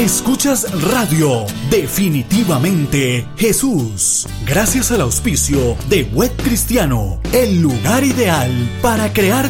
Escuchas Radio Definitivamente Jesús. Gracias al auspicio de Web Cristiano, el lugar ideal para crear